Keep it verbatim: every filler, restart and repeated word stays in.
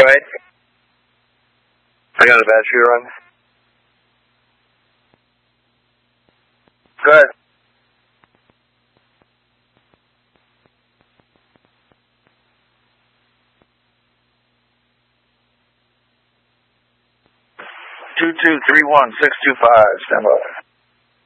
Go ahead. I got a bad shooter run. Go ahead. Two two three one six two five. Stand by.